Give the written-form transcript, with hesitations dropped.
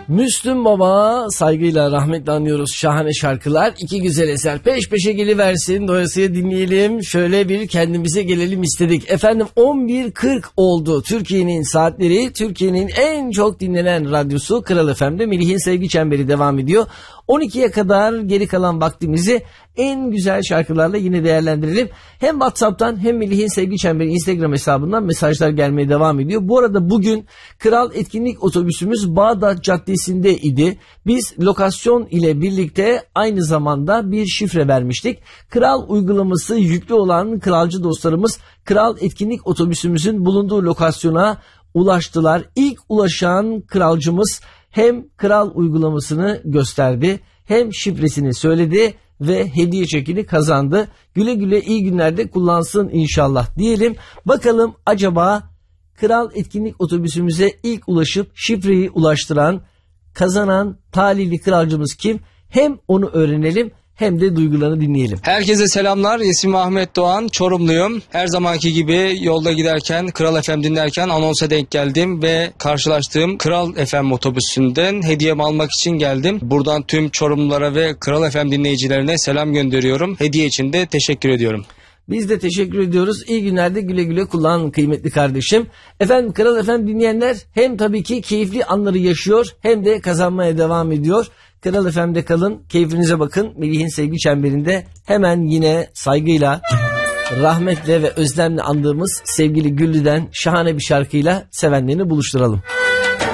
Müslüm Baba saygıyla rahmetle anıyoruz. Şahane şarkılar, iki güzel eser peş peşe geliversin, doyasıya dinleyelim, şöyle bir kendimize gelelim istedik. Efendim 11.40 oldu Türkiye'nin saatleri, Türkiye'nin en çok dinlenen radyosu Kral FM'de Melih'in Sevgi Çemberi devam ediyor. 12'ye kadar geri kalan vaktimizi en güzel şarkılarla yine değerlendirelim. Hem WhatsApp'tan hem Melih'in Sevgi Çemberi Instagram hesabından mesajlar gelmeye devam ediyor. Bu arada bugün Kral Etkinlik Otobüsümüz Bağdat Caddesi'nde idi. Biz lokasyon ile birlikte aynı zamanda bir şifre vermiştik. Kral uygulaması yüklü olan kralcı dostlarımız Kral Etkinlik Otobüsümüzün bulunduğu lokasyona ulaştılar. İlk ulaşan kralcımız hem Kral uygulamasını gösterdi hem şifresini söyledi ve hediye çekini kazandı. Güle güle iyi günlerde kullansın inşallah diyelim. Bakalım acaba Kral Etkinlik Otobüsümüze ilk ulaşıp şifreyi ulaştıran, kazanan talihli kralcımız kim? Hem onu öğrenelim hem de duygularını dinleyelim. Herkese selamlar. İsmim Ahmet Doğan. Çorumluyum. Her zamanki gibi yolda giderken Kral FM dinlerken anonsa denk geldim ve karşılaştığım Kral FM otobüsünden hediyemi almak için geldim. Buradan tüm Çorumlulara ve Kral FM dinleyicilerine selam gönderiyorum. Hediye için de teşekkür ediyorum. Biz de teşekkür ediyoruz. İyi günlerde güle güle kullan kıymetli kardeşim. Efendim Kral FM dinleyenler hem tabii ki keyifli anları yaşıyor hem de kazanmaya devam ediyor. Kral FM'de kalın, keyfinize bakın. Melih'in Sevgi Çemberi'nde hemen yine saygıyla, rahmetle ve özlemle andığımız sevgili Güllü'den şahane bir şarkıyla sevenlerini buluşturalım.